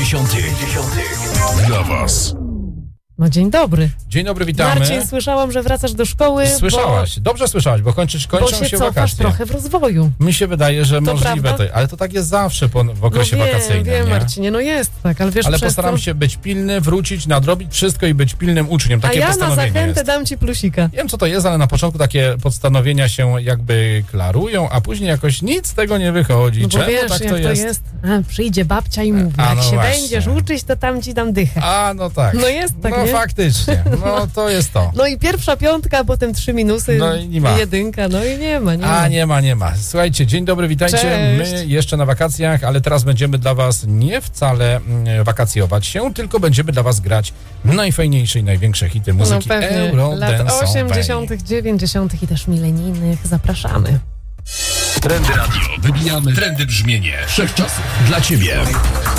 90. Dla was. No dzień dobry. Dzień dobry, witamy. Marcin, słyszałam, że wracasz do szkoły. Słyszałaś, dobrze słyszałaś, bo kończą się cofasz wakacje. trochę w rozwoju. Mi się wydaje, że możliwe prawda? to, ale to tak jest zawsze w okresie wakacyjnym. Wiem, nie? Marcinie, no jest tak, ale wiesz, Ale przez postaram to... się być pilny, wrócić, nadrobić wszystko i być pilnym uczniem. A Takie ja na postanowienie zachętę jest. dam ci plusika. Nie wiem, co to jest, ale na początku takie postanowienia się jakby klarują, a później jakoś nic z tego nie wychodzi. No bo Czemu wiesz, tak jak to jest? Przyjdzie babcia i mówi, A, jak no się właśnie. będziesz uczyć, to tam ci dam dychę. A, no tak. No jest tak, No nie? faktycznie, no to jest to. No i pierwsza piątka, potem 3 minusy, No i nie ma. jedynka, no i nie ma. Nie ma. Słuchajcie, dzień dobry, witajcie. Cześć. My jeszcze na wakacjach, ale teraz będziemy dla was nie wcale wakacjować się, tylko będziemy dla was grać najfajniejsze i największe hity muzyki pewnie. eurodance'owej. Lat 80., 90. i też milenijnych. Zapraszamy. Trendy radio. Wybijamy trendy brzmienie wszechczasów dla ciebie.